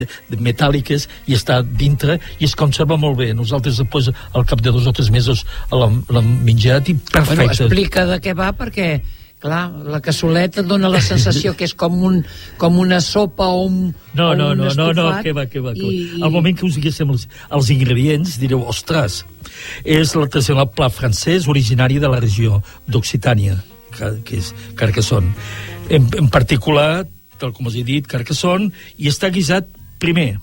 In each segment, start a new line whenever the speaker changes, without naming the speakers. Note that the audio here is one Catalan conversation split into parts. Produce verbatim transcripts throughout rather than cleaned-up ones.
metàl·liques i està dintre i es conserva molt bé. Nosaltres després al cap de dos o tres mesos l'hem menjat i perfecte.
Bueno, explica de què va, perquè clar, la cassoleta dona la sensació que és com, un, com una sopa o un,
no,
o
no,
un
no,
estofat.
No, no, que va, que va. Que va.
I,
Al moment que us diguéssim els, els ingredients, direu, ostres, és el tradicional plat francès originari de la regió d'Occitània, que, que és Carcassonne. En, en particular, tal com us he dit, Carcassonne, i està guisat primer.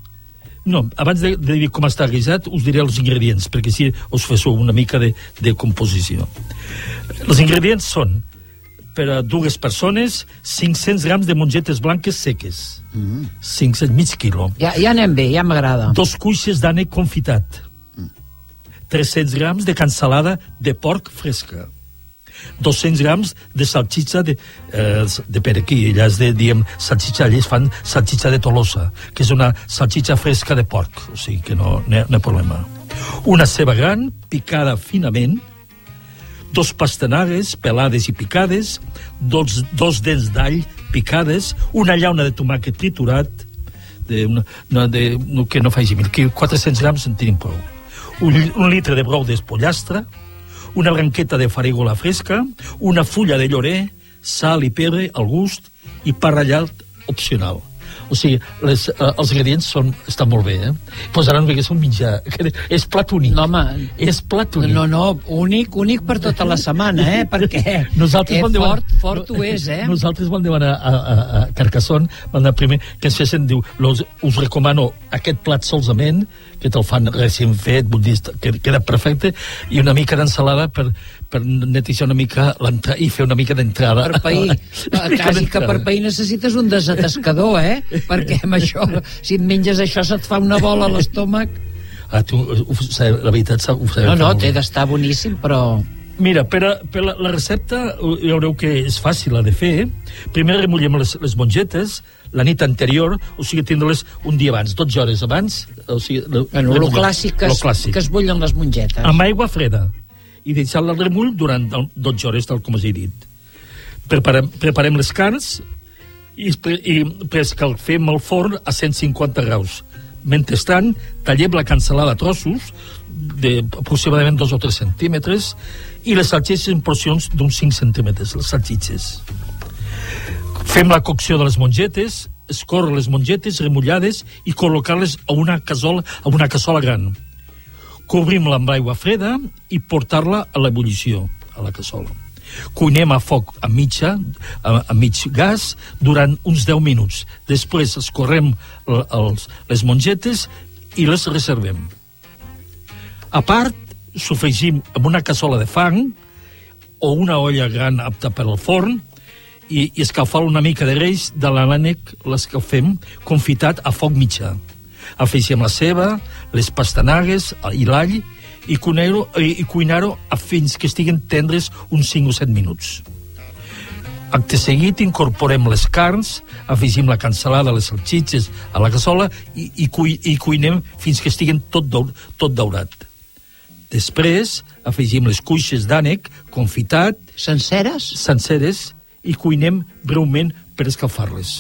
No, abans de, de dir com està guisat, us diré els ingredients, perquè així us faig una mica de, de composició. Els ingredients són, per a dues persones, cinc-cents grams de mongetes blanques seques. Mm. cinc-cents, mig quilo.
Ja, ja anem bé, ja m'agrada.
Dos cuixes d'ànec confitat. Mm. tres-cents grams de cansalada de porc fresca. dos-cents grams de salsitxa de, eh, de per aquí, allà es de, diem, salsitxa, ells fan salsitxa de Tolosa, que és una salsitxa fresca de porc, o sigui que no, no, no hi ha problema. Una ceba gran, picada finament, dos pastanagues pelades i picades, dos, dos dents d'all picades, una llauna de tomàquet triturat, de una, no, de, no, que no faci mil, que quatre-cents grams en tenim prou. Un, un litre de brou d'espollastre, una branqueta de farigola fresca, una fulla de llorer, sal i pebre al gust i pa ratllat opcional. O sigui, les, eh, els ingredients són, estan molt bé, eh? Posaran que és un menjar. És plat únic.
No, home.
És plat únic.
No, no, únic, únic per tota la setmana, eh? Perquè
nosaltres
eh,
fort,
demanar, fort ho és, eh?
Nosaltres vam demanar a, a, a Carcassonne, vam anar primer, que ens fessin, diu, los, us recomano aquest plat solament, que te'l fan recient fet, vull dir, que queda perfecte, i una mica d'ensalada per, per netejar una mica l'entrada i fer una mica d'entrada.
Per pair. Quasi que per pair necessites un desatascador, eh? Perquè amb això, si et menges això, se't fa una bola a l'estómac.
Ah, tu, ho, la veritat, ho sabeu.
No, no, té d'estar boníssim, però...
Mira, per, a, per la, la recepta, ja veureu que és fàcil de fer. Primer remullem les, les mongetes la nit anterior, o sigui, tindre-les un dia abans, dotze hores abans. O sigui,
bueno, el clàssic, que, es, clàssic que es bullen les mongetes.
Amb aigua freda. I deixar-la al remull durant dotze hores, tal com us he dit. Preparem, preparem les carns i, i preescalfem el forn a cent cinquanta graus. Mentrestant, tallem la cansalada a trossos de aproximadament dos o tres centímetres i les salsitxes en porcions d'uns cinc centímetres, les salsitxes. Fem la cocció de les mongetes, escórrer les mongetes remullades i col·locar-les a una cassola, a una cassola gran. Cobrim-la amb aigua freda i portar-la a l'ebullició, a la cassola. Cuinem a foc a mitja, a, a mig gas durant uns deu minuts. Després escorrem els, les mongetes i les reservem. A part, sofregim amb una cassola de fang o una olla gran apta per al forn i, i escalfar una mica de greix de l'ànec, l'escalfem confitat a foc mitjà. Afegim la ceba, les pastanagues i l'all i cuinar-ho i cuinar-ho fins que estiguin tendres uns cinc o set minuts. Acte seguit incorporem les carns, afegim la cansalada, les salsitxes a la cassola i, i, cui, i cuinem fins que estiguin tot, daur, tot daurat. Després afegim les cuixes d'ànec confitat
senceres
senceres i cuinem breument per escalfar-les.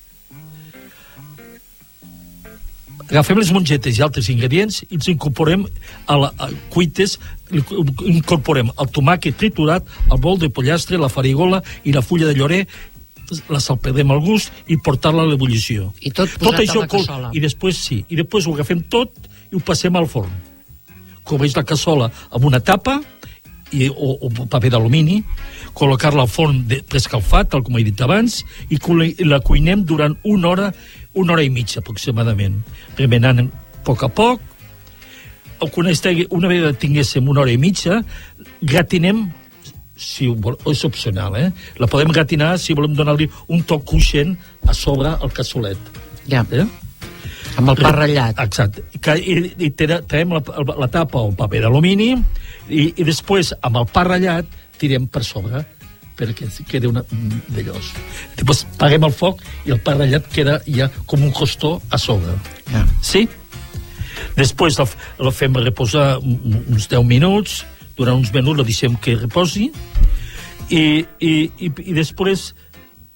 Agafem les mongetes i altres ingredients i els incorporem a la a cuites, incorporem el tomàquet triturat, el bol de pollastre, la farigola i la fulla de llorer, la salpedem al gust i portar-la a l'ebullició.
I tot posat tot això, a la cassola.
I després sí, i després ho agafem tot i ho passem al forn. Cobreix la cassola amb una tapa i, o, o paper d'alumini, col·locar-la al forn de, preescalfat, tal com he dit abans, i la cuinem durant una hora, una hora i mitja aproximadament, remenant a poc a poc. Quan estigui, una vegada tinguéssim una hora i mitja, gratinem, si ho vol, és opcional, eh? La podem gratinar si volem donar-li un toc cruixent a sobre el cassolet.
Ja.
Eh?
Amb el pa ratllat.
Exacte. I, i traiem la, la tapa o paper d'alumini i, i després, amb el pa ratllat, tirem per sobre perquè queda una d'allò. Després paguem el foc i el pa ratllat queda ja com un costó a sobre.
Ja.
Sí? Després la, la fem reposar uns deu minuts, durant uns minuts la deixem que reposi i, i, i, i després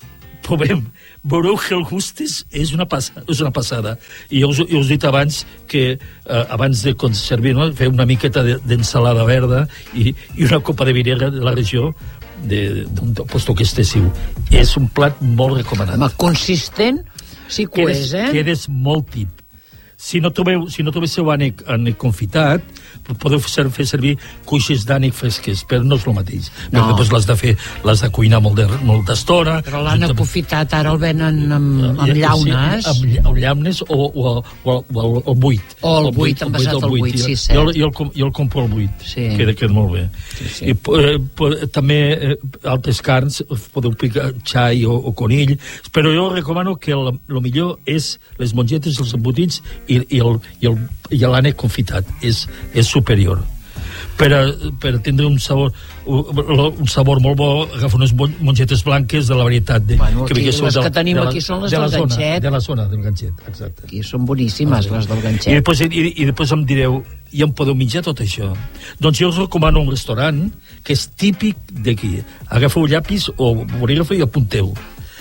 provem, veureu que el gust és, és, una, passa, és una passada. I jo us, jo us he dit abans que eh, abans de servir, no, fer una miqueta d'ensalada verda i, i una copa de vinagre de la regió d'un posto que estessiu. És un plat molt recomanat.
Home, consistent, sí que ho és, eh?
Quedes molt tip. Si no trobeu, si no trobeu ànec, ànec confitat, podeu fer, fer servir cuixes d'ànec fresques, però no és el mateix. No. Perquè després l'has de fer, l'has de cuinar molt d'estona.
Però l'ànec confitat ara el venen amb, amb llaunes.
Sí, amb, amb llaunes o, o, o, o el, el buit.
O el buit, envasat al buit, sí, cert.
Jo, jo, el, jo el compro al buit, sí. Queda, queda molt bé. Sí, sí. I, eh, també eh, altres carns, podeu picar xai o, o conill, però jo recomano que el, el millor és les mongetes, els embotits i, i el, i el, i l'ànec confitat. És, és superior. Per, a, per tindre un sabor un sabor molt bo, agafa unes mongetes blanques de la varietat de,
bueno, aquí,
que
les que tenim de la, aquí són les de del
zona,
ganxet.
De la zona del ganxet, exacte.
Aquí són boníssimes, ah, les del ganxet.
I després, i, i després em direu, i em podeu menjar tot això? Doncs jo us recomano un restaurant que és típic d'aquí. Agafeu llapis o bolígraf i apunteu.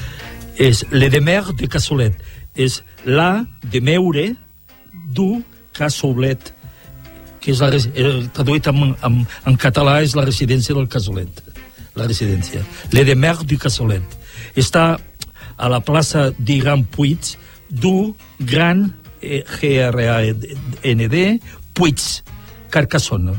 És Le Demer de Cassolet. És la de meure du Cassolet, que és la, eh, traduït en, en, en català és la residència del Cassolet, la residència. Le Demer du Cassolet. Està a la plaça de Grand Puig du Gran G R A N D Puig, Carcassonne.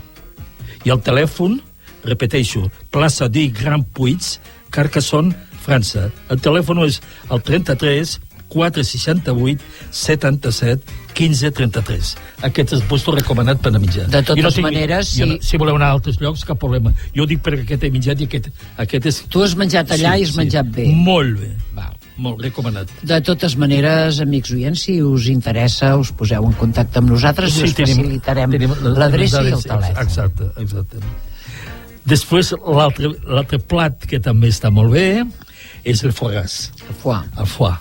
I el telèfon, repeteixo, plaça de Grand Puig, Carcassonne, França. El telèfon és el trenta-tres quatre seixanta-vuit setanta-set quinze trenta-tres. Aquest és el puesto recomanat per a menjar.
De totes no tinc, maneres, si...
No, si voleu anar a altres llocs, cap problema. Jo dic perquè aquest he menjat i aquest, aquest és...
Tu has menjat allà sí, i has sí. menjat bé.
Molt bé. Val. Molt recomanat.
De totes maneres, amics oients, si us interessa, us poseu en contacte amb nosaltres sí, i us tenim, facilitarem l'adreça i el telèfon.
Exacte, exacte. Després, l'altre plat que també està molt bé és el foie gras.
El foie.
El foie.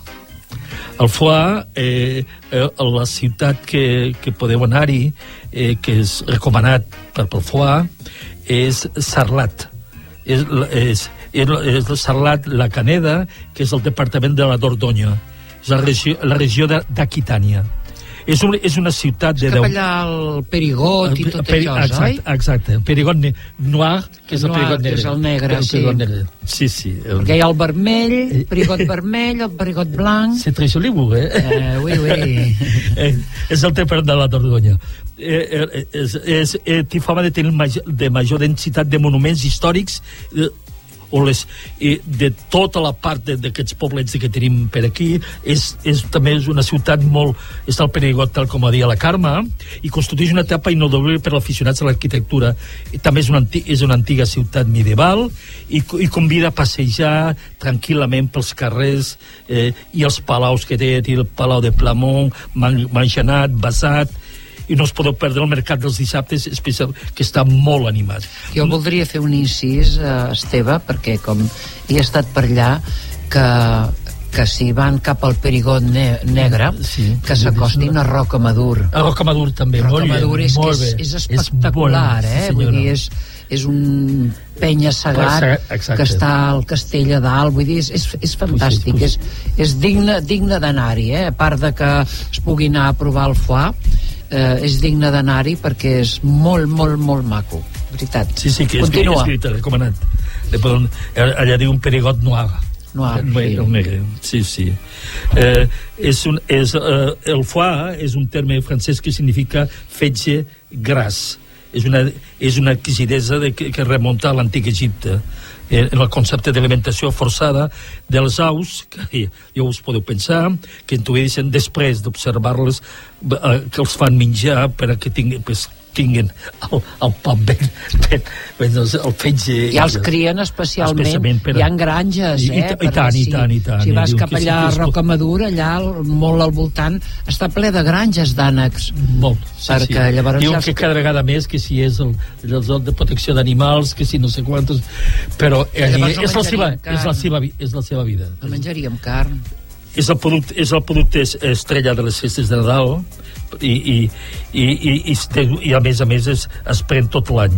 El foie, eh, eh, la ciutat que, que podeu anar-hi, eh, que és recomanat per pel foie, és Sarlat. És, és, és, és Sarlat, la Caneda, que és el departament de la Dordonya. És la regió, la regió d'Aquitània. És, un, és una ciutat de...
És cap allà el Perigot i tot peri, això,
exacte,
oi?
Exacte, el Perigot ne, Noir, que és el,
noir,
Perigot negre.
Que és el negre, el sí.
Negre. Sí, sí. El...
Perquè hi ha el vermell, el Perigot vermell, el Perigot blanc...
C'est très joli, vous, eh?
Uh, oui, oui.
eh, és el temper de la Dordonya. Eh, eh, és, és, eh, té fama de tenir major, de major densitat de monuments històrics eh, o les, eh, de tota la part d'aquests poblets que tenim per aquí. És, és, també és una ciutat molt... Està al Perigot, tal com a dir la Carme, i constitueix una etapa inolvidable per als aficionats a l'arquitectura. També és una, és una antiga ciutat medieval i, i convida a passejar tranquil·lament pels carrers eh, i els palaus que té, el Palau de Plamont, Mangenat, Bassat, i no es podeu perdre el mercat dels dissabtes, especial, que està molt animat.
Jo voldria fer un incís, eh, Esteve, perquè com he estat per allà, que, que si van cap al Perigot ne negre, sí, que s'acostin a Rocamadur.
A Rocamadur també, molt bé.
Rocamadur és,
molt
és, és espectacular, és eh? Sí, vull dir, és, és un penya-segat que està al castell a dalt, vull dir, és, és, és fantàstic, és, és digne, digne d'anar-hi, eh? A part de que es pugui anar a provar el foie, eh, és digne d'anar-hi perquè és molt, molt, molt maco, veritat.
Sí, sí, que és, que és escrit, recomanat. Poden, allà diu un Perigot Noir.
Noir,
el,
sí.
El negre, sí, sí. Eh, és un, és, eh, el foie és un terme francès que significa fetge gras. És una, és una exquisitesa de, que, que remunta a l'antic Egipte. Eh, en el concepte d'alimentació forçada dels aus, que ja us podeu pensar, que intuïssin després d'observar-les eh, que els fan menjar per a que tinguin... Pues, tinguin el, el pa ben, ben, ben el fetge...
I els crien especialment, especialment per a... hi ha granges, eh?
I, i, i tant, si, i tant, i tant.
Si vas cap allà a Rocamadur, allà molt al voltant, està ple de granges d'ànecs.
Molt, sí,
perquè
sí.
Llavors
diuen que cada vegada més, que si és el, el zona de protecció d'animals, que si no sé quantos... Però eh, és, la seva, és, la seva, és la seva vida.
El menjaríem carn.
És el producte, és el producte estrella de les festes de Nadal, i, i, i, i, i, i a més a més es, es pren tot l'any.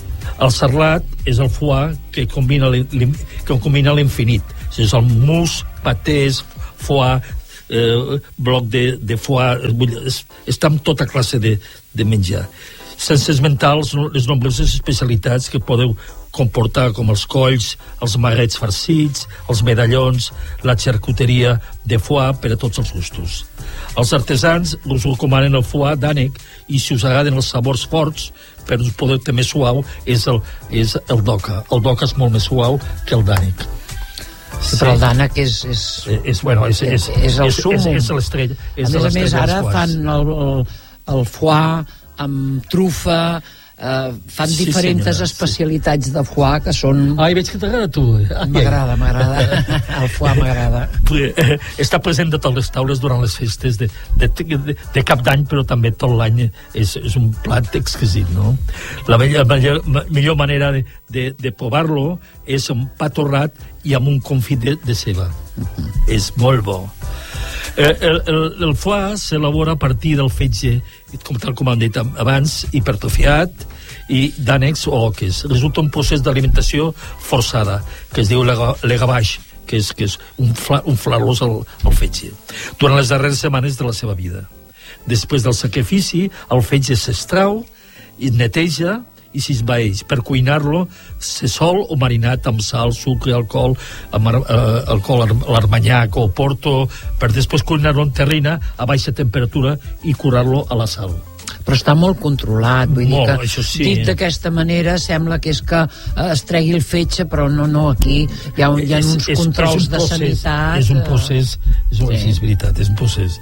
El sarlat és el foie que combina que combina l'infinit. És el mus patés, foie, eh, bloc de, de foie, es, està amb tota classe de, de menjar. Sense esmentar les nombroses especialitats que podeu comportar, com els colls, els magrets farcits, els medallons, la xarcuteria de foie per a tots els gustos. Els artesans us recomanen el foie d'ànec i si us agraden els sabors forts, per un producte més suau, és el, és el d'oca. El d'oca és molt més suau que el d'ànec.
Sí. Però el d'ànec és... És,
és, bueno, és, és, és,
és el sumum.
És, és l'estrella.
A més a més, ara fan el, el, el foie amb trufa, eh, fan sí, diferents senyora, especialitats sí. de foie que són...
Ai, veig que t'agrada tu.
M'agrada, m'agrada. El foie m'agrada.
Està present de totes les taules durant les festes de, de, de, de cap d'any, però també tot l'any és, és un plat exquisit, no? La millor, millor manera de, de, de provar-lo és un pa torrat i amb un confit de, de ceba. Uh-huh. És molt bo. El, el, el foie s'elabora a partir del fetge, com tal com hem dit abans, hipertrofiat i d'ànecs o oques. Resulta un procés d'alimentació forçada, que es diu l'egavage, que és, que és un, fla, un flarós al, al fetge, durant les darreres setmanes de la seva vida. Després del sacrifici, el fetge s'extrau i neteja i s'esvaeix. Per cuinar-lo se sol o marinat amb sal, sucre, alcohol, amb, eh, alcohol l'armanyac o porto, per després cuinar-lo en terrina a baixa temperatura i curar-lo a la sal.
Però està molt controlat, vull
molt,
dir que
sí.
dit d'aquesta manera sembla que és que es tregui el fetge, però no, no, aquí hi ha, hi ha uns és, controls és, és un procés, de sanitat.
És un procés, és, un, sí. és veritat, és un procés.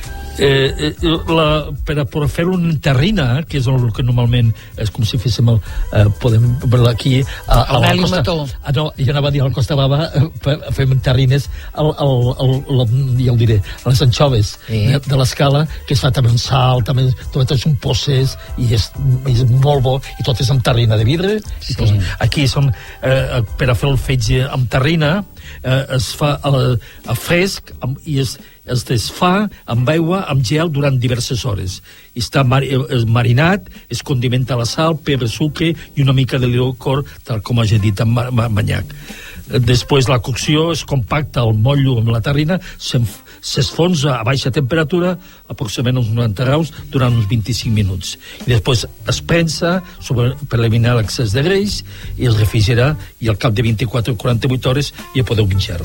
Eh, eh, la, per a, per a fer-ho en terrina, que és el que normalment és com si féssim el, eh, podem veure aquí a, a la costa, ah, no, jo anava a dir a la Costa Brava eh, fem terrines el, el, el, el, ja ho diré, les anxoves sí. de, de l'escala, que es fa també un sal també, tot és un procés i és, és molt bo, i tot és amb terrina de vidre sí. i, doncs, aquí són eh, per a fer el fetge amb terrina eh, es fa a, a fresc amb, i es es desfà amb aigua, amb gel durant diverses hores. Està mar marinat, es condimenta la sal, pebre, sucre i una mica de licor, tal com he dit, amb manyac. Després la cocció es compacta el motllo amb la terrina, s'esfonsa a baixa temperatura, aproximadament uns noranta graus, durant uns vint-i-cinc minuts. I després es prensa sobre, per eliminar l'excés de greix i es refrigera i al cap de vint-i-quatre o quaranta-vuit hores ja podeu menjar-lo.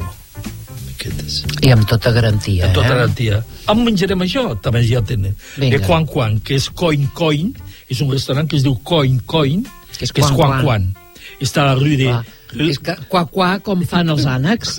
I amb tota garantia,
amb tota
eh?
garantia. En menjarem això, també ja tenen. El Quan Quan, que és Coin Coin, és un restaurant que es diu Coin Coin, que és, que és Quan Quan. Està a la rue de...
Rue... És que qua qua com fan els ànecs.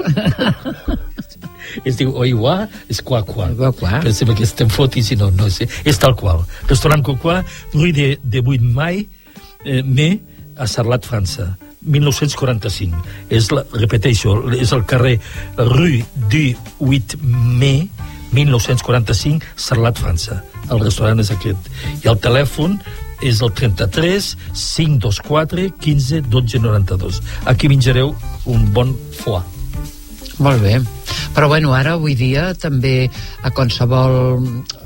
Es diu Oiwa, és Qua Qua. Pensem que estem fotis i no, no sé. És tal qual. Restaurant Qua Qua, rue de, de vuit mai, eh, mai, a Sarlat, França. mil nou-cents quaranta-cinc. És la, repeteixo, és el carrer Rue du huit mai, mil nou-cents quaranta-cinc, Sarlat, França. El restaurant és aquest. I el telèfon és el trenta-tres cinc vint quatre quinze dotze noranta-dos. Aquí menjareu un bon foie.
Molt bé. Però bueno, ara avui dia també a qualsevol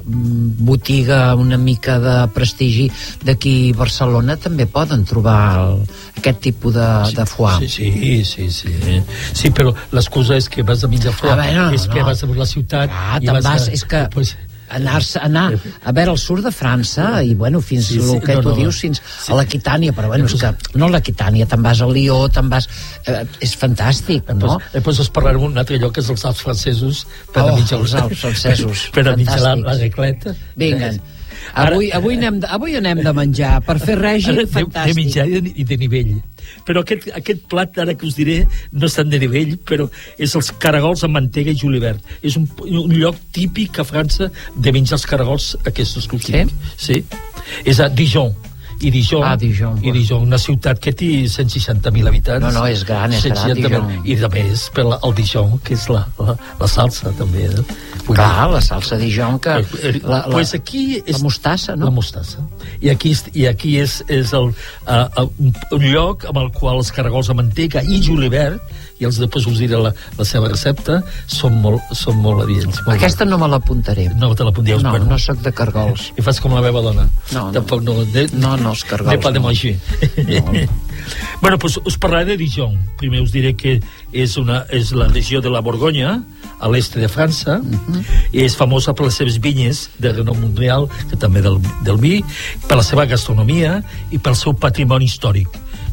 botiga una mica de prestigi d'aquí a Barcelona també poden trobar el, aquest tipus de,
sí,
de foie.
Sí, sí, sí, sí. Sí, però l'excusa és que vas a menjar foie, ah, bueno, és no. que vas a la ciutat
ah,
i vas,
vas
a...
És que...
Pues...
anar, anar a veure el sud de França i bueno, fins sí, sí, el que no, tu no, dius fins sí. a l'Aquitània, però bueno, és que no a l'Aquitània, te'n vas a Lió, te'n vas eh, és fantàstic, no?
Després us parlarem un altre lloc que és els Alps francesos per
oh,
a mitjar
els Alps francesos
per a mitjar la, la recleta.
Vinguen. Avui, avui, anem de, avui anem de menjar per fer règim fantàstic.
De menjar i de, i de nivell. Però aquest, aquest plat, ara que us diré, no és tan de nivell, però és els caragols amb mantega i julivert. És un, un lloc típic a França de menjar els caragols aquests que us dic. Sí? És a Dijon. I Dijon,
ah, Dijon,
i Dijon, una ciutat que té cent seixanta mil habitants.
No, no, és gran, és gran, Dijon.
I a més, per la, el Dijon, que és la, la, la salsa, també. Eh?
Clar, la salsa Dijon, que... La, la,
pues aquí és,
la mostassa, no?
La mostassa. I aquí, i aquí és, és el, uh, un, un lloc amb el qual els caragols de mantega i julivert, i els després us diré la, la seva recepta, són molt, són molt adients. Molt
Aquesta
bé.
No me l'apuntaré.
No te l'apuntaré.
No, bueno. No soc de cargols.
I fas com la meva dona.
No,
Tampoc
no.
no, de,
no, no. no, els cargols
ne pas de manger. No. Bueno, pues us parlaré de Dijon. Primer us diré que és, una, és la regió de la Borgonya, a l'est de França, uh-huh. i és famosa per les seves vinyes de renom mundial, que també del, del vi, per la seva gastronomia i pel seu patrimoni històric.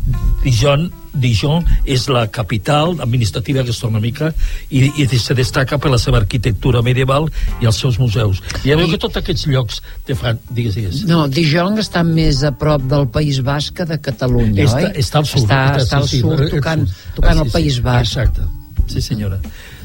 Dijon, Dijon és la capital administrativa gastronòmica i, i se destaca per la seva arquitectura medieval i els seus museus. I ja veu que tots aquests llocs de França... Digues, digues.
No, Dijon està més a prop del País Basc que de Catalunya,
està,
oi?
Està al sud.
Està, està, està al
sí,
sud,
sí,
tocant,
el sud.
tocant
ah, sí,
el País
sí,
Basc.
Exacte, sí senyora.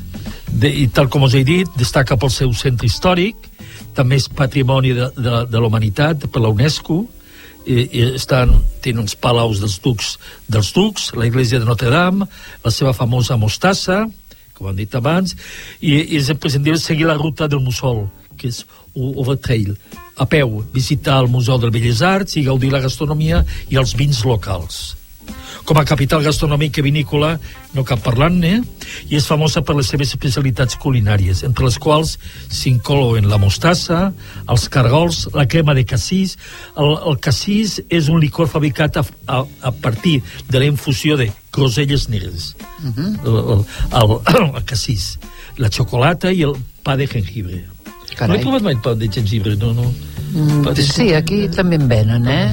De, I tal com us he dit, destaca pel seu centre històric, també és patrimoni de, de, de la humanitat per la UNESCO, i, i estan, tenen uns palaus dels ducs, dels ducs, la iglesia de Notre Dame, la seva famosa mostassa, com hem dit abans, i, i és imprescindible seguir la ruta del Mussol, que és Overtrail, a peu, visitar el Museu de Belles Arts i gaudir la gastronomia i els vins locals. Com a capital gastronòmica i vinícola no cal parlar-ne, i és famosa per les seves especialitats culinàries, entre les quals s'inclouen la mostassa, els cargols, la crema de cassís. El, el cassís és un licor fabricat a, a, a partir de la infusió de groselles negres. Uh-huh. el, el, el, el cassís, la xocolata i el pa de jengibre.
Carai.
No he trobat mai pa de jengibre, no? no.
Mm, sí, aquí també en venen, eh?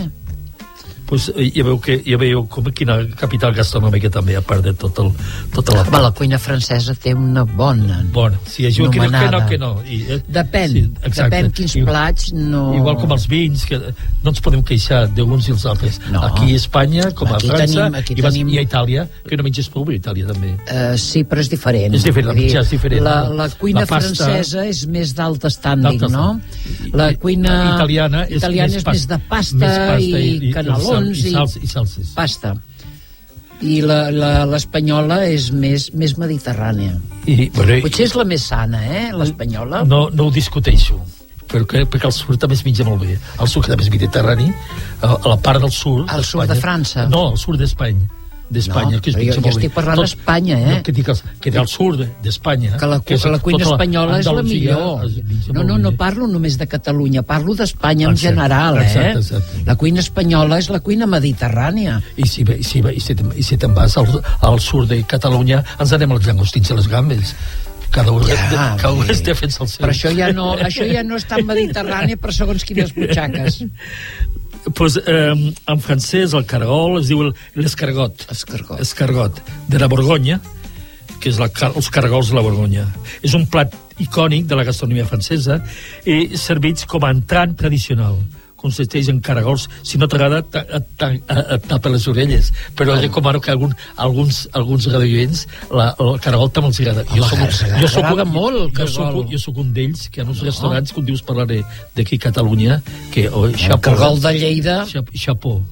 Pues, ja veu que ja veieu com quina capital gastronòmica també, a part de tot el, tota la...
Va, la cuina francesa té una bona
bona, sí, això que no, que no, que no. I, eh,
depèn,
sí, exacte.
Depèn quins I, plats no...
Igual com els vins, que no ens podem queixar d'uns i els altres. No. Aquí a Espanya, com a
aquí
França,
tenim, aquí
i, vas,
tenim...
i a Itàlia, que no menges prou, a Itàlia també.
Uh, sí, però és diferent.
És diferent, dir, és diferent.
La, la cuina la pasta, francesa és més d'alt estànding, no? La cuina
italiana és,
italiana és, és més de pasta, més pasta i, i canelons i, i,
sals, i salses.
Pasta. I l'espanyola és més, més mediterrània. I, bueno, potser és la més sana, eh, l'espanyola?
No, no ho discuteixo, perquè, perquè el sud també es menja molt bé. El sud també és mediterrani, a la part del sud
d'Espanya. El sud de França?
No, el sud d'Espanya. d'Espanya.
No, que jo, jo estic parlant d'Espanya, eh?
No, que dic que del sud d'Espanya.
Que la, que la cuina espanyola és la millor. No, no, no parlo només de Catalunya, parlo d'Espanya en general, eh?
Exacte, exacte.
La cuina espanyola és la cuina mediterrània.
I si, i si, i si, i si te'n vas al, al sud de Catalunya, ens anem als llangostins i les gambes. Cada un, ja, cada un es defensa el seu.
Però això ja no, això ja no és tan mediterrani per segons quines butxaques.
Pues, eh, en francès el cargol es diu l'escargot.
Escargot.
Escargot, de la Borgonya, que és la, els cargols de la Borgonya. És un plat icònic de la gastronomia francesa i servits com a entrant tradicional. Consisteix en cargols. Si no t'agrada, et tapa les orelles. Però oh. recomano que algun, alguns, alguns radioients el cargol també els agrada.
Jo soc, jo soc, agrada molt el cargol.
Jo soc un d'ells que en uns restaurants, com dius, parlaré d'aquí a Catalunya, que oh,
el cargol de Lleida...
Xapó.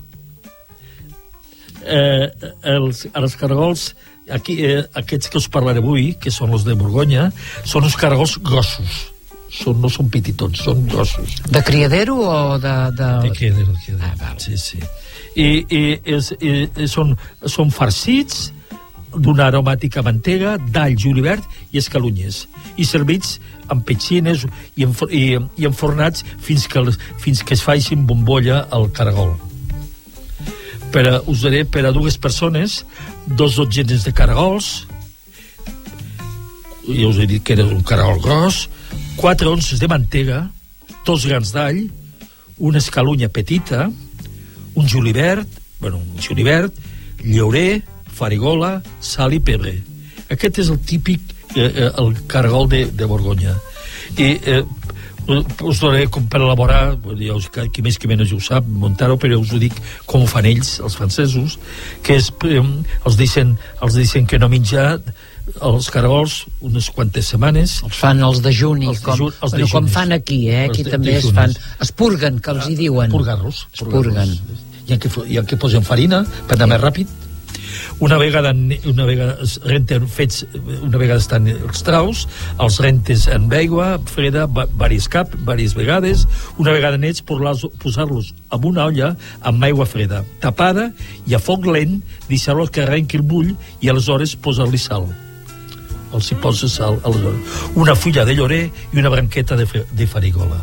Eh, els, els cargols, aquí, eh, aquests que us parlaré avui, que són els de Borgonya, són uns cargols grossos. Són, no són petitons, són grossos.
De criadero o de... De,
de criadero, de criadero. Ah, sí, sí. I, i, és, i són, són farcits d'una aromàtica mantega, d'all, julivert i escalunyes, i servits amb petxines i, en, i, i enfornats fins que, fins que es faci bombolla al cargol. Per a, us diré, per a dues persones, dos dotzenes de cargols, ja us he dit que era un cargol gros, quatre onces de mantega, dos grans d'all, una escalunya petita, un julivert, bueno, un julivert, llaurer, farigola, sal i pebre. Aquest és el típic, eh, el cargol de, de Borgonya. I eh, us donaré com per elaborar, qui més que menys ho sap, muntar-ho, però us ho dic com ho fan ells, els francesos, que és, eh, els deixen, els deixen que no menjar els cargols unes quantes setmanes.
Els fan els de juni, els de com, els de bueno, com fan aquí, eh? Aquí de, també de es fan... Es purguen, que els hi diuen.
Purgar-los.
Es purguen.
Hi ha que, hi ha que posen farina per anar sí. més ràpid. Una vegada, una vegada renten fets, una vegada estan els traus, els rentes en aigua freda, varis cap, varies vegades. Una vegada nets, posar-los en una olla amb aigua freda, tapada, i a foc lent deixar-los que arrenqui el bull i aleshores posar-li sal. Els hi posa sal aleshores. Una fulla de llorer i una branqueta de, de farigola.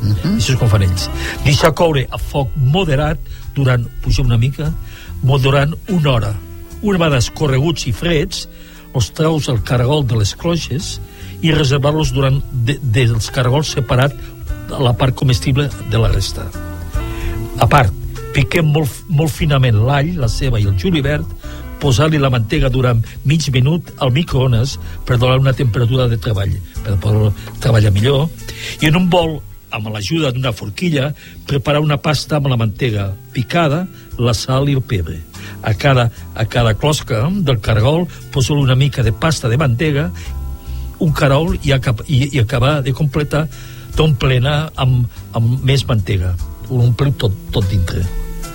Uh-huh. Això és com fan ells. Deixar coure a foc moderat durant, pujar una mica, durant una hora. Una vegada escorreguts i freds, els treus el caragol de les cloixes i reservar-los durant de, dels caragols separat a la part comestible de la resta. A part, piquem molt, molt finament l'all, la ceba i el julivert, posar-li la mantega durant mig minut al microones per donar una temperatura de treball, per poder treballar millor, i en un bol, amb l'ajuda d'una forquilla, preparar una pasta amb la mantega picada, la sal i el pebre. A cada, a cada closca del caragol posar una mica de pasta de mantega, un caragol i, acab, i, i acabar de completar d'omplenar amb, amb més mantega. Ho ompliu tot, tot dintre.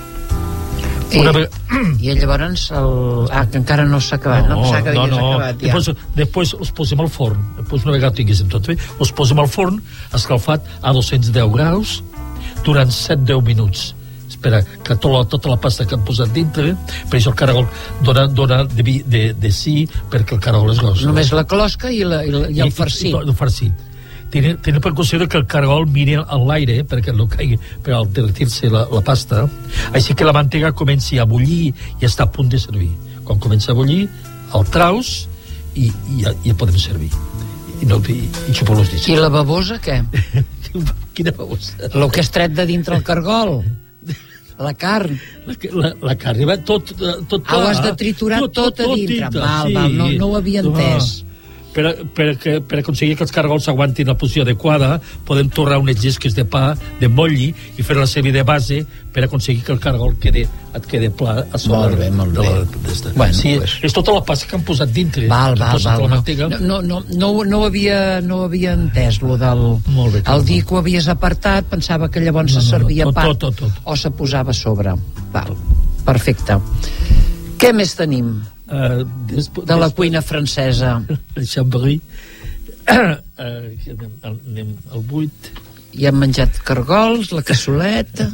I, Una... i llavors el... ah, que encara no s'ha acabat no, no, no, no, no. Acabat, ja.
Després, després els posem al forn, després una vegada tinguéssim tot bé, els posem al forn escalfat a dos-cents deu graus durant set a deu minuts. Espera, que tota la, tota la pasta que han posat dintre, per això el caragol dona, dona de, de, de sí, perquè el caragol és gros.
Només la closca i, la, i, la, i el farcit.
I, i, el farcit. Tenen, tenen per considerar que el caragol miri a l'aire perquè no caigui, per al derretir-se la, la pasta, així que la mantega comenci a bullir i està a punt de servir. Quan comença a bullir, el traus i, i, ja, ja podem servir. I, no, i, i xupar los dits.
I la babosa, què?
Quina babosa?
El que és tret de dintre el cargol. La carn.
La, la, la carn, tot, tot
ah, ho has de triturar tot, tot, tot a dintre. dintre. Val, sí. val, no, no ho havia entès. Ah.
Per, per, per aconseguir que els caragols aguantin la posició adequada, podem torrar unes llesques de pa, de molli, i fer-la servir de base per aconseguir que el caragol quede, et quede pla a sobre.
Molt bé, molt bé.
De la,
bueno,
sí,
pues...
és tota la pasta que han posat dintre.
Val, val, val.
La
no, no, no, no, no, ho havia, no ho havia entès, lo del...
Molt bé,
el dir que ho havies apartat, pensava que llavors no, se servia
no, no,
part
tot, tot, tot.
o se posava a sobre. Val, perfecte. Què més tenim?
Uh, despo,
de la
despo,
cuina francesa.
El Chambéry. uh, anem, anem al buit.
Ja hem menjat cargols, la cassoleta,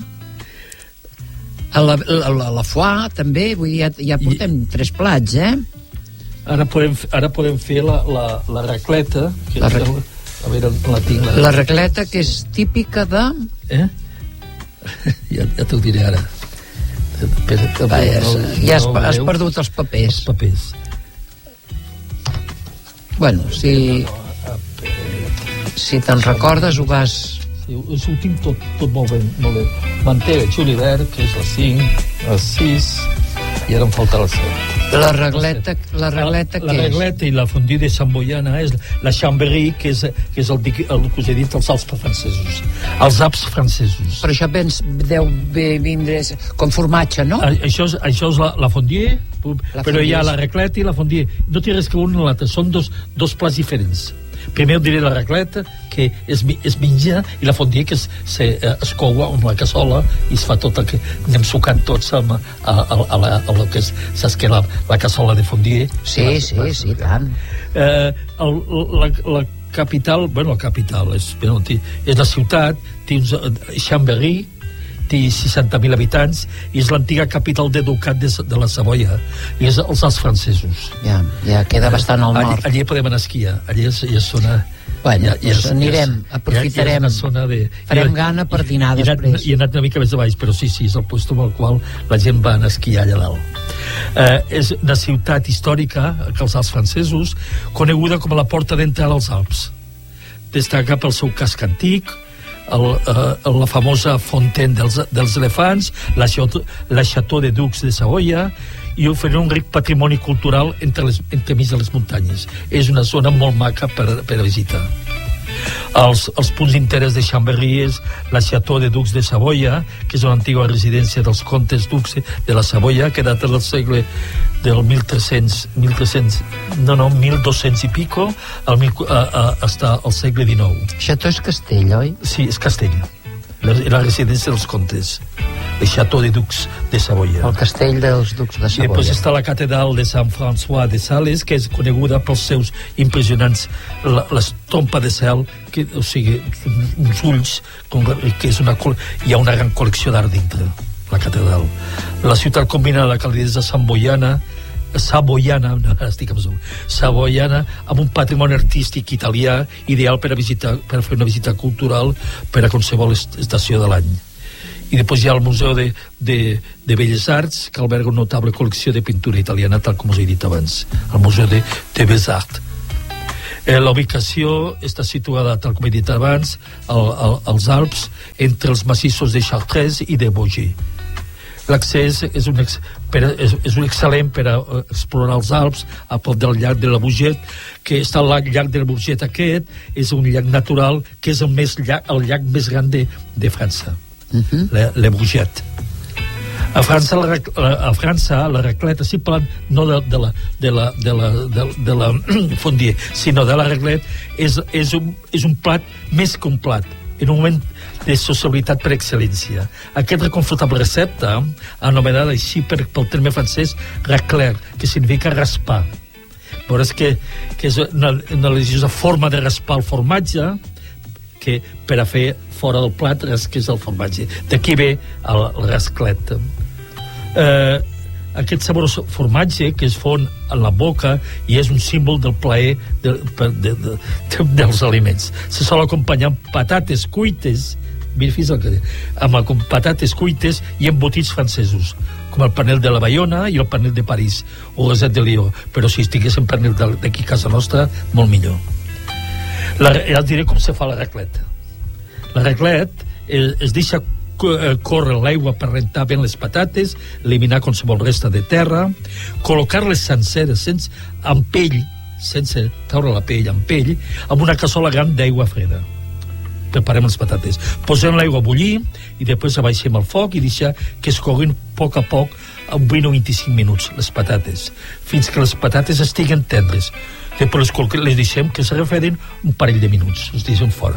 a la, la, la, la foie també, vull dir, ja, ja portem I, tres plats, eh?
Ara podem, ara podem fer la, la, la racleta, que
la,
és el, a veure, la tinc. La,
la racleta, que és típica de...
Eh? ja ja t'ho diré ara. Per, per,
Va, ja,
no,
ja has,
no
has perdut els papers.
Els papers.
Bueno, si si te'n recordes ho vas...
Sí, ho tinc tot, tot molt bé, molt bé. Mantega, julivert, que és la cinc, la sis, i ara em falta la set.
La regleta, la regleta
la, la regleta i la fondue de Samboyana és la Chambéry, que és, que és el, el que us he dit, els alps francesos, els apps francesos.
Però això vens, deu vindre com formatge, no?
A, això és, això és la, la fondue,
la
però
fondue
hi ha
és...
la regleta i la fondue. No té res que un ni l'altre, són dos, dos plats diferents. Primer diré la racleta, que es, es menja, i la fondue, que es, se, es coua amb la cassola i es fa tot el que anem sucant tots amb, a, a, a, la, a lo que és, saps que la, la cassola de fondue.
Sí, la, sí, la, sí, tant.
Eh, el, la, la capital, bueno, la capital és, és la ciutat, té uns, Chambéry, té seixanta mil habitants i és l'antiga capital de ducat de, de la Savoia, i és els alts francesos.
Ja, ja queda bastant al nord.
Allí, allí podem anar a esquiar, allí és, ja és zona...
Bueno,
ja,
doncs ja, anirem, ja, aprofitarem,
ja de,
farem ja, gana per dinar
i,
després.
I he anat una mica més de baix, però sí, sí, és el lloc amb el qual la gent va anar a esquiar allà dalt. Eh, és una ciutat històrica, que els alts francesos, coneguda com a la porta d'entrada als Alps. Destaca pel seu casc antic, El, uh, la famosa Fontaine dels, dels Elefants, la Chateau, la Chateau de Dux de Savoia, i oferir un ric patrimoni cultural entre, les, entre mig de les muntanyes. És una zona molt maca per, per visitar. Els, els punts d'interès de Chambéry és la Chateau de Dux de Savoia, que és una antiga residència dels comtes Dux de la Savoia, que data del segle del mil tres-cents, mil tres-cents, no, no, mil dos-cents i pico, al mil, a, a, hasta el segle dinou.
Chateau és castell, oi?
Sí, és castell. La, la residència dels comtes. El Chateau de Dux de Savoia.
El castell dels Dux de Savoia.
I després està la catedral de Sant François de Sales, que és coneguda pels seus impressionants la, l'estompa de cel, que, o sigui, uns ulls, com, que és una, hi ha una gran col·lecció d'art dintre la catedral. La ciutat combina la calidesa samboiana savoiana, no, estic amb savoiana, amb un patrimoni artístic italià ideal per a visitar, per a fer una visita cultural per a qualsevol estació de l'any. I després hi ha el Museu de, de, de Belles Arts, que alberga una notable col·lecció de pintura italiana, tal com us he dit abans, el Museu de, de Belles Arts. Eh, la ubicació està situada, tal com he dit abans, al, al, als Alps, entre els massissos de Chartres i de Vosges. L'accés és un, ex, per, és, és un excel·lent per a explorar els Alps a prop del llac de la Bourget, que està al llac de la Bourget aquest, és un llac natural que és el, més llac, el llac més gran de, de França, uh-huh. la, la Bourget. A França, la, a França, la raclette, si parlant no de, de la, de la, de la, de, de la fondue, sinó de la raclette, és, és, un, és un plat més que un plat, en un moment de sociabilitat per excel·lència. Aquesta confortable recepta, anomenada així per, pel terme francès raclette, que significa raspar. Veuràs que, que és una, una deliciosa forma de raspar el formatge que per a fer fora del plat rasques el formatge. D'aquí ve el, el raclette. Eh, aquest saborós formatge que es fon en la boca i és un símbol del plaer de, de, de, de, dels aliments. Se sol acompanyar amb patates cuites, mira, fins al que amb patates cuites i embotits francesos, com el panel de la Bayona i el panel de París o el reset de Lió, però si estiguéssim panel d'aquí a casa nostra, molt millor. La, ja et diré com se fa la raclette. La raclette es, es deixa córrer l'aigua per rentar ben les patates, eliminar qualsevol resta de terra, col·locar-les senceres, sense, amb pell, sense caure la pell, amb pell, amb una cassola gran d'aigua freda. Preparem les patates. Posem l'aigua a bullir i després abaixem el foc i deixar que es coguin a poc a poc en vint o vint-i-cinc minuts les patates, fins que les patates estiguen tendres. Després les deixem que se refredin un parell de minuts, les deixem fora.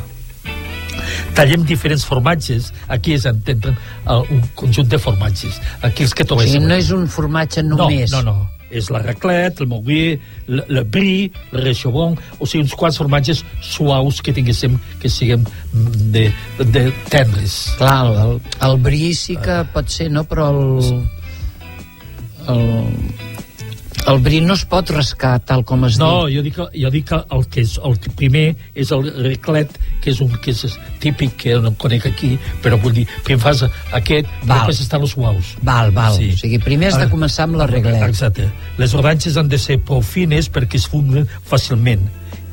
Tallem diferents formatges. Aquí és entendre un conjunt de formatges. Aquí els que trobem.
O sigui, no és un formatge només.
No, no, no. És la raclette, el morbier, el, el brie, el rechobon, o sigui, uns quants formatges suaus que tinguéssim, que siguem de, de tendres.
Clar, el, el brie sí que pot ser, no? Però el... el... El brie no es pot rascar tal com es
no,
diu.
No, jo dic, jo dic que el que és el primer és el raclette, que és un que és típic, que no conec aquí, però vull dir, primer fas aquest, i després estan els suaus.
Val, val. Sí. O sigui, primer has de començar amb la raclette.
Exacte. Les rodanxes han de ser prou fines perquè es funguen fàcilment,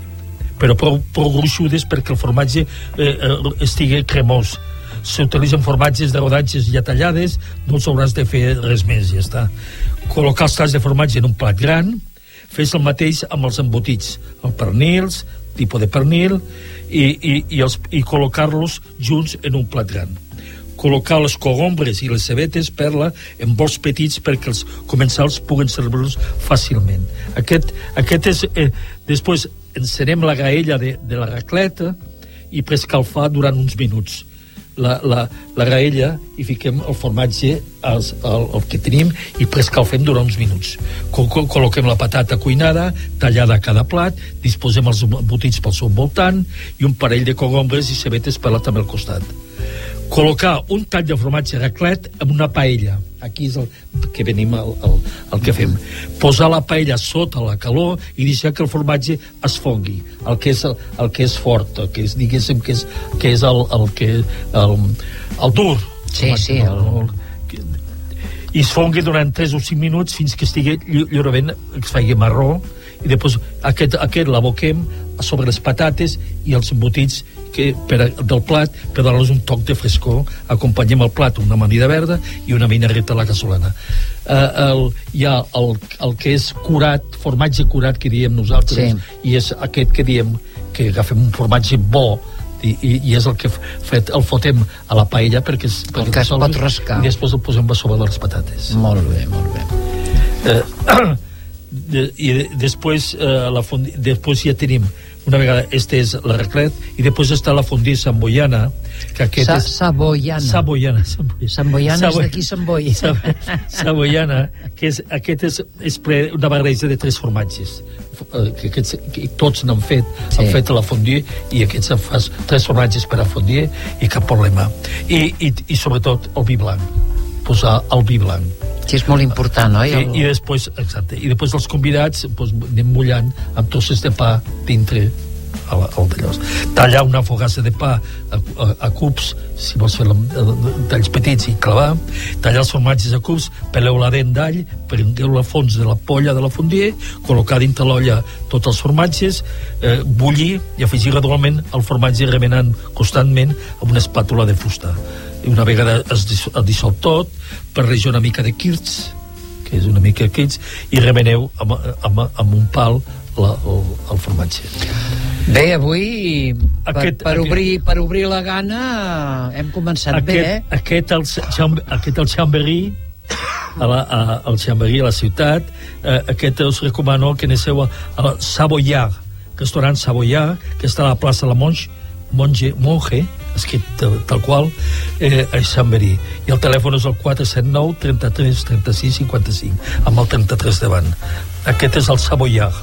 però prou, prou gruixudes perquè el formatge eh, eh, estigui cremós. S'utilitzen formatges de rodanxes ja tallades, no els hauràs de fer res més, ja està. Col·locar els talls de formatge en un plat gran, fes el mateix amb els embotits, els pernils, tipus de pernil, i, i, i, els, i col·locar-los junts en un plat gran. Col·locar les cogombres i les cebetes perla en bols petits perquè els comensals puguen servir-los fàcilment. Aquest, aquest és... Eh, després encenem la graella de, de la raclette i prescalfar durant uns minuts. La, la, la graella i fiquem el formatge el, el, el que tenim i prescalfem durant uns minuts. Col col·loquem la patata cuinada tallada a cada plat, disposem els embotits pel seu voltant i un parell de cogombres i cebetes per la també al costat. Col·locar un tall de formatge raclette en una paella. Aquí és el que venim el, el, el que fem. Posar la paella sota la calor i deixar que el formatge es fongui, el que és, el, el que és fort, el que és, diguéssim, que és, que és el, el, que, el, el dur.
Sí, sí. El...
El, i es fongui durant tres o cinc minuts fins que estigui lliurament, que es faci marró, i després aquest, aquest l'aboquem sobre les patates i els embotits que, per a, del plat, per donar-los un toc de frescor. Acompanyem el plat una amanida verda i una vinagreta a la cassolana. Uh, el, hi ha el, el que és curat, formatge curat que diem nosaltres, sí. I és aquest que diem que agafem un formatge bo i, i, i és el que fet, el fotem a la paella perquè, perquè
el que es pot rascar
i després el posem a sobre de les patates.
Molt bé, molt bé.
Uh, de, i de, després, uh, la fondi, després ja tenim una vegada, este és la raclette i després està la fondue samboiana que aquest
Sa
és...
Saboiana
Saboiana
Samboiana és d'aquí Samboi
Saboiana, que és, aquest és, és una barreja de tres formatges que, aquests, que tots n'han fet sí. Han fet la fondue i aquests han fet tres formatges per a fondue i cap problema i, i, i sobretot el vi blanc posar el vi blanc.
Que és molt important, oi?
I, i després, exacte, i després els convidats pues, anem mullant amb trossos de pa dintre al, al d'allò. Tallar una fogassa de pa a, a, a cubs, si vols fer talls petits i clavar, tallar els formatges a cubs, peleu la dent d'all, prengueu la fons de la polla de la fondier, col·locar dintre l'olla tots els formatges, eh, bullir i afegir gradualment el formatge remenant constantment amb una espàtula de fusta. I una vegada es, dis es dissol tot, barreja una mica de kirsch, que és una mica de kirsch, i remeneu amb, amb, amb un pal la, el, el formatge.
Bé, avui per, aquest, per,
aquest,
obrir, per obrir la gana hem començat
aquest,
bé, eh?
Aquest el, aquest el Chambéry a la, a, al Chambéry, a la ciutat, eh, aquest us recomano que aneu a, a la Savoyard, restaurant Savoyard, que està a la plaça La Monge, Monge, Monge escrit tal, tal qual, eh, a Chambéry. I el telèfon és el quatre set nou, trenta-tres, trenta-sis, cinquanta-cinc, amb el trenta-tres davant. Aquest és el Savoyard.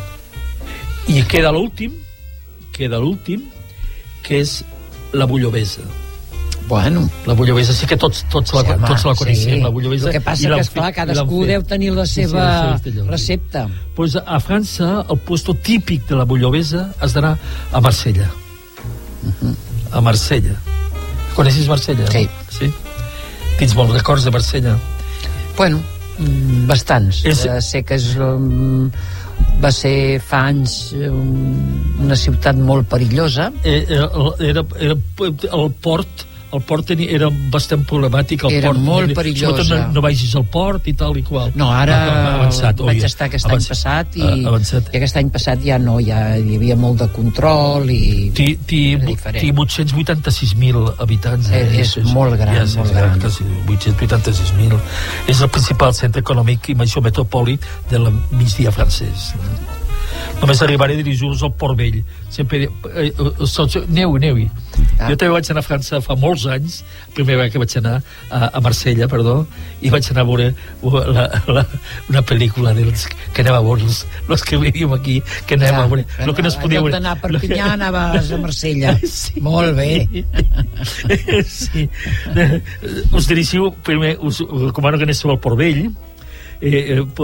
I queda l'últim, queda l'últim, que és la Bullobesa.
Bueno.
La Bullobesa, sí que tots, tots, la, sí, home, tots la coneixem, sí. La Bullobesa.
El que passa que, esclar, cadascú deu tenir la seva sí, sí, recepta.
Pues a França, el puesto típic de la Bullobesa has d'anar a Marsella. Uh-huh. A Marsella. Coneixes Marsella?
Sí.
No? Sí? Tens molts records de Marsella?
Bueno, bastants. És... Sé que és... Um, va ser fa anys um, una ciutat molt perillosa.
Era, era, era el port el port tenia, era bastant problemàtic el
era
port,
molt perillosa,
no, no vagis al port i tal i qual.
No, ara
avançat,
vaig estar aquest
avançat,
any passat i,
avançat.
i aquest any passat ja no, ja hi havia molt de control i
té vuit-cents vuitanta-sis mil habitants,
eh? és, és molt gran, ja, molt gran.
Quasi vuit-cents vuitanta-sis mil. És el principal centre econòmic i major metropòlit de la migdia francès. Només arribaré a dirigir-nos al Port Vell. Sempre... Eh, eh, neu, neu-hi. Ah. Jo també vaig anar a França fa molts anys, la primera vegada que vaig anar a, a Marsella, perdó, i vaig anar a veure la, la, una pel·lícula dels que anava a veure els, els que vivíem aquí, que anàvem ja, a veure...
En, que no es podia en lloc d'anar a Perpinyà que... anaves a Marsella. Sí. Molt bé.
Sí. Us dirigiu, primer, us recomano que aneu al Port Vell, Eh, eh,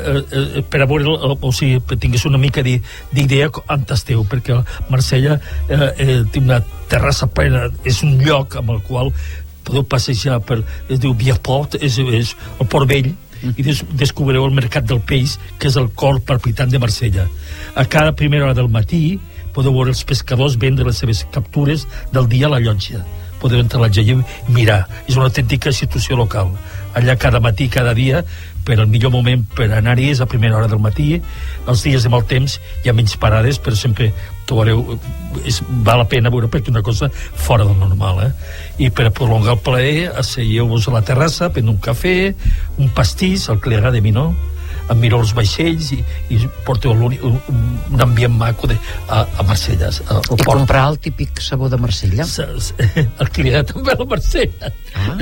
eh, per a veure o sigui, per tingués una mica d'idea on esteu, perquè Marsella eh, eh, té una terrassa plena, és un lloc amb el qual podeu passejar per, es diu Bierport, és, és el Port Vell, mm. i des, descobrireu el mercat del peix, que és el cor palpitant de Marsella. A cada primera hora del matí podeu veure els pescadors vendre les seves captures del dia a la llotja. Podeu entrar a la llotja i mirar. És una autèntica institució local. Allà cada matí, cada dia, per el millor moment per anar-hi és a primera hora del matí. Els dies de mal temps hi ha menys parades, però sempre trobareu, és, val la pena veure, perquè una cosa fora del normal, eh? I per prolongar el plaer asseieu-vos a la terrassa, prendre un cafè, un pastís, el que li agrada a mi, no? Em mireu els vaixells i, i porteu un, un ambient maco de, a, a Marsella. A,
I port. Comprar el típic sabó de Marsella?
El que li agrada també a la Marsella. Ah.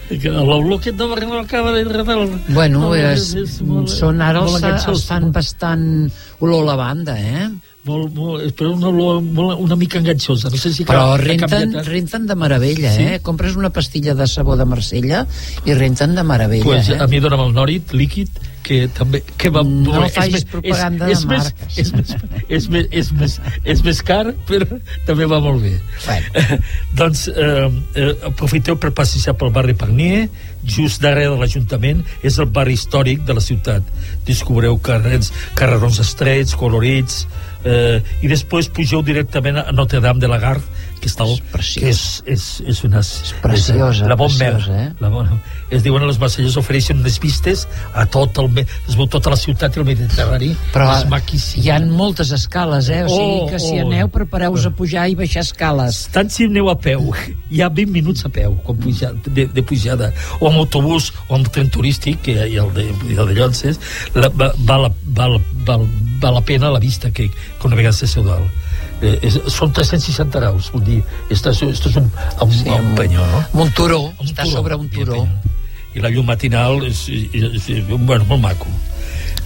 L'olor que et dona no acaba de agradar.
Bueno, no, és, és, és molt, són ara els estan bastant olor lavanda, eh?
Molt, molt, però una, molt, una mica enganxosa, no sé si
però renten, renten de meravella, sí? Eh? Compres una pastilla de sabó de Marsella i renten de meravella,
pues,
eh?
A mi dona'm el Norit líquid, que també que va,
no facis propaganda
és, és,
de marques,
és més, és, més, és, més, és més car, però també va molt bé.
Bueno.
Doncs eh, eh, aprofiteu per passejar pel barri Pagnier, just darrere de l'Ajuntament, és el barri històric de la ciutat. Descobreu carrers, carrerons estrets, colorits, eh, i després pugeu directament a Notre-Dame de la Garde, que està el, que és, és, és una
és preciosa,
la bon
preciosa, eh?
La bona, es diuen les marsellers ofereixen unes vistes a tot el, es veu tota la ciutat i el Mediterrani,
però
és maquíssim.
Hi ha moltes escales, eh? O sigui
oh,
que si
oh,
aneu prepareu-vos a pujar i baixar escales.
Tant si aneu a peu, hi ha vint minuts a peu puja, de, de pujada, o amb autobús o amb tren turístic, que hi ha el de, el de Llonces, la, val, val, val, val la pena la vista que, que una vegada s'esteu dalt. Eh, és, són tres-cents seixanta graus, vull dir, esto és un, un, sí, un penyó, no?
Un turó, un està turó, sobre un turó.
I la llum matinal és, és, és, és bueno, molt maco.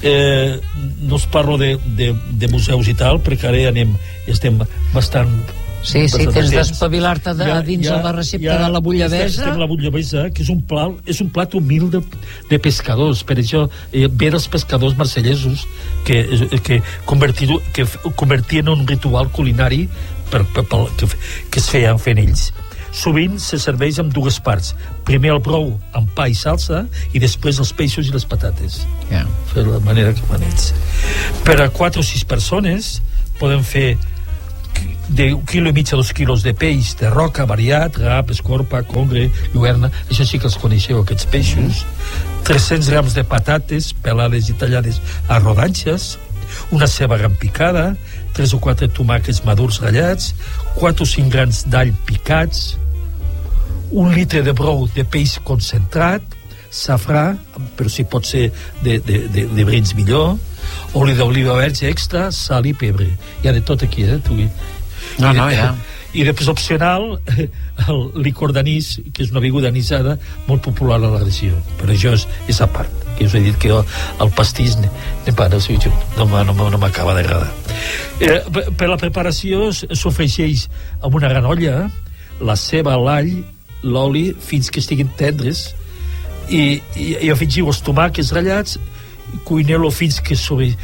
Eh, no us parlo de, de, de museus i tal, perquè ara anem, estem bastant
Sí, sí, tens d'espavilar-te de, ja, dins ja, la recepta ja, de la bullabesa.
Estem la bullabesa, que és un plat, és un plat humil de, de pescadors. Per això eh, ve dels pescadors marsellesos que, que, que convertien en un ritual culinari per, per, per, que, que es feien fent ells. Sovint se serveix amb dues parts. Primer el brou amb pa i salsa i després els peixos i les patates.
Yeah.
De la manera que manets. Per a quatre o sis persones poden fer de un quilo i mig a dos quilos de peix de roca variat, rap, escorpa, congre, lluerna, això sí que els coneixeu, aquests peixos. tres-cents grams de patates pelades i tallades a rodanxes, una ceba gran picada, tres o quatre tomàquets madurs ratllats, quatre o cinc grans d'all picats, un litre de brou de peix concentrat, safrà, però si pot ser de, de, de, de brins millor, oli d'oliva verge extra, sal i pebre. Hi ha de tot aquí, eh? Tu...
No, no, ja.
I després opcional, el licor d'anís, que és una beguda anisada molt popular a la regió. Però això és, és a part, que us he dit que el pastís ne, ne para, no, no, no m'acaba d'agradar. Eh, per la preparació s'ofregeix amb una gran olla la ceba, l'all, l'oli, fins que estiguin tendres, i, i, i afegiu els tomàquets ratllats, cuineu-lo fins que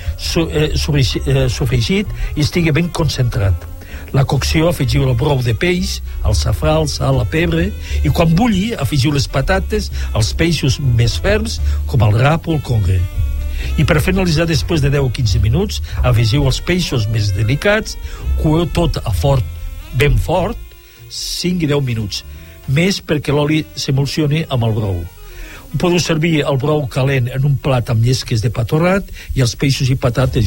sofregit i estigui ben concentrat. La cocció afegiu el brou de peix, el safrà, el sal, la pebre, i quan bulli afegiu les patates, els peixos més ferms, com el rap o el congre. I per finalitzar, després de deu o quinze minuts, afegiu els peixos més delicats, coeu tot a fort, ben fort, cinc i deu minuts, més perquè l'oli s'emulsioni amb el brou. Podeu servir el brou calent en un plat amb llesques de pa torrat i els peixos i patates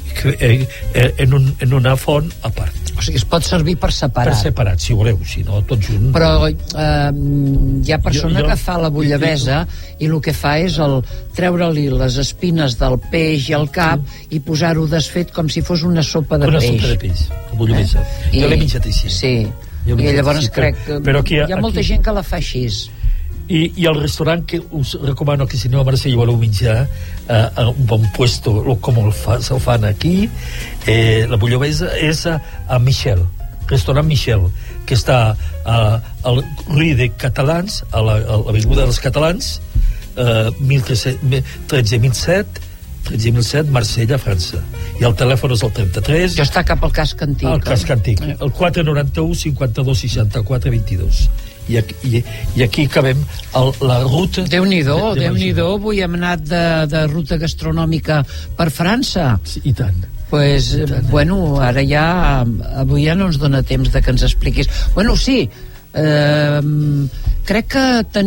en, un, en una font a part.
O sigui, es pot servir per separat.
Per separat, si voleu, si no, tot junt.
Però eh, hi ha persona jo, jo, que fa la bullabesa i el que fa és el treure-li les espines del peix i el cap sí. i posar-ho desfet com si fos una sopa de
una
peix.
Una sopa de peix, la bullabesa. Eh? Jo l'he menjat així.
Sí, i llavors així, crec que però aquí, hi ha molta aquí... gent que la fa així.
I, i el restaurant que us recomano que si aneu a Marsella voleu menjar eh, a un bon puesto com el fa, se'l fan aquí eh, la bullabesa és a, a Michel, restaurant Michel, que està a, al Rue de Catalans, a l'avinguda dels Catalans, eh, tretze mil set tretze mil set, Marsella, França, i el telèfon és el trenta-tres,
jo està cap al casc antic,
el casc antic, eh? el quatre noranta-u cinquanta-dos seixanta-quatre vint-i-dos. I aquí, i, i aquí acabem el, la ruta.
Déu-n'hi-do, de, de Déu-n'hi-do, avui hem anat de, de ruta gastronòmica per França.
Sí, i tant.
Pues, I tant, bueno, ara ja avui ja no ens dona temps de que ens expliquis. Bueno, sí, eh, crec que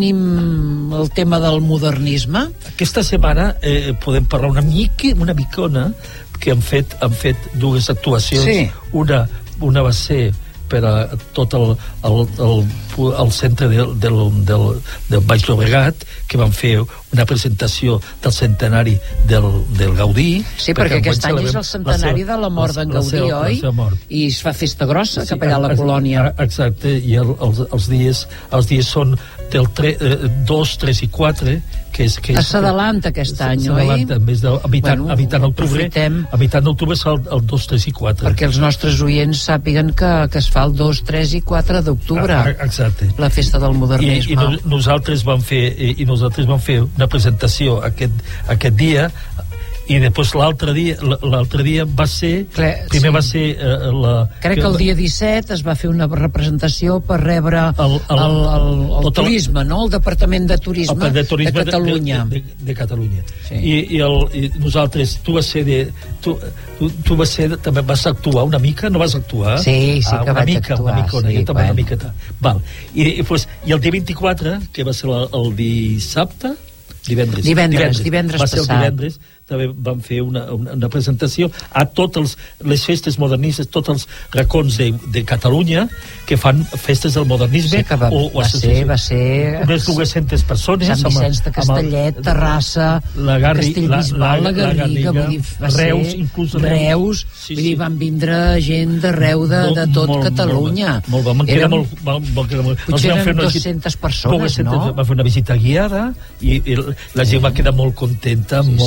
tenim el tema del modernisme.
Aquesta setmana eh, podem parlar una mica, una micona, que han fet, han fet dues actuacions.
Sí.
Una, una va ser per a tot el, el, el, el centre del, del, del, del Baix Llobregat, que van fer una presentació del centenari del, del Gaudí.
Sí, perquè, perquè aquest any és el centenari la seva, de la mort d'en Gaudí, la seva, oi? La seva I es fa festa grossa sí, cap allà a la colònia.
Exacte, i el, els, els, dies, els dies són del dos, tres i quatre, que és, que és,
s'adalanta aquest any, oi?
S'adalanta, en vez de a mitjan bueno, octubre, a mitjan octubre és el, el dos, tres i quatre.
Perquè els nostres oients sàpiguen que, que es fa el dos, tres i quatre d'octubre.
Exacte.
La festa del modernisme.
I, i no, nosaltres vam fer i, i nosaltres vam fer una presentació aquest, aquest dia, i després l'altre dia l'altre dia va ser Cle, primer sí. va ser uh, la,
crec que el dia disset es va fer una representació per rebre el, el, el, el, el turisme, el, no? El Departament de Turisme,
de, turisme
de Catalunya
de, de, de, de Catalunya
sí.
I, i, el, i nosaltres tu vas ser de tu, tu, tu vas ser també vas actuar una mica, no vas actuar?
Sí, sí
ah,
que vaig
mica,
actuar
una micona,
sí,
jo també
bueno.
una miqueta Val. I, i, pues, i el dia vint-i-quatre, que va ser el, el dissabte divendres,
divendres, divendres
va ser
passat.
El divendres també vam fer una, una, una presentació a totes les festes modernistes, tots els racons de, de Catalunya que fan festes del modernisme.
Sí, que va, o, o va, ser, va ser
unes dues-centes persones
Sant Vicenç de Castellet, el, Terrassa,
la Garri,
Castellbisbal, la, la, la Garriga, vull dir, va
Reus,
ser
inclús
Reus, Reus sí, vull dir, van vindre gent d'arreu de, de tot molt, Catalunya.
Molt, molt, molt, érem, molt, molt, molt, molt,
potser eren dues-centes persones, no?
Va fer una visita guiada i, i la gent va quedar molt contenta, sí, molt, sí. molt...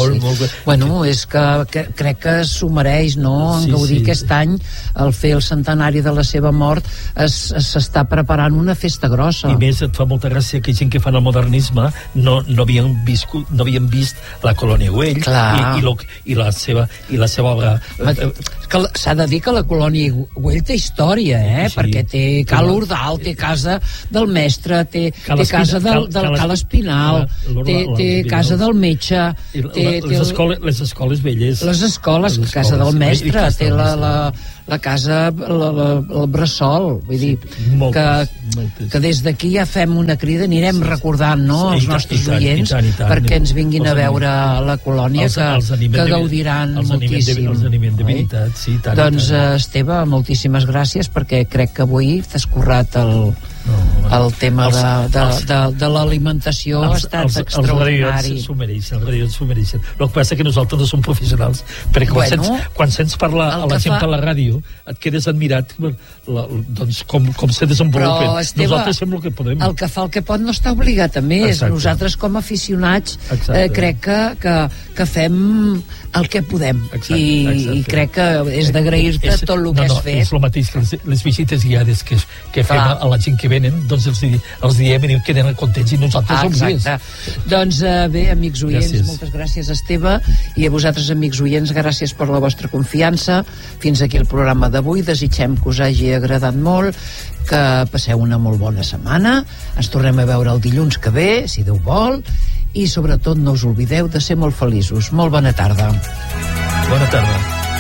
Bueno, és que, que crec que s'ho mereix, no? En sí, gaudir sí. aquest any, al fer el centenari de la seva mort, s'està preparant una festa grossa.
I més, et fa molta gràcia que gent que fan el modernisme no, no, havien, viscut, no havien vist la Colònia Güell i, i, lo, i, la seva, i la seva obra.
S'ha de dir que la Colònia Güell té història, eh? Sí, perquè té Cal Ordal, té casa del mestre, té, té casa del, del Cal Espinal, té, té casa del metge, té,
les, escoles, les escoles velles,
les escoles, les casa escoles, del mestre, té la, la, la casa, la, la, el bressol, vull dir, moltes, que, moltes. que des d'aquí ja fem una crida, anirem sí, recordant, no?, sí, els nostres tant, oients, tant, tant, perquè ens vinguin a veure la colònia, els, que, els que gaudiran
els
moltíssim.
De, els animem de veritat, sí, tant,
doncs,
tant.
Esteve, moltíssimes gràcies, perquè crec que avui t'has currat el... No, el tema els, de, de, els, de, de l'alimentació ha estat els, extraordinari.
Els s'ho mereixen, els radios s'ho mereixen. El que passa que nosaltres no som professionals, perquè quan, bueno, sents, quan sents parlar a la gent fa... per la ràdio, et quedes admirat la, doncs, com, com se desenvolupen.
Però, Esteve,
nosaltres fem el que podem.
El que fa el que pot no està obligat a més. Exacte. Nosaltres, com a aficionats, eh, crec que, que, que fem el que podem. Exacte, I, exacte. I crec que és d'agrair-te tot el que
no, no,
has fet.
És el mateix que les, les visites guiades que, que fem a, a la gent que venen, doncs els, els diem i queden contents i nosaltres
ah, som guies. Doncs uh, bé, amics oients, gràcies. Moltes gràcies, Esteve, i a vosaltres, amics oients, gràcies per la vostra confiança. Fins aquí el programa d'avui. Desitgem que us hagi agradat molt, que passeu una molt bona setmana. Ens tornem a veure el dilluns que ve, si Déu vol, i sobretot no us oblideu de ser molt feliços. Molt bona tarda.
Bona tarda.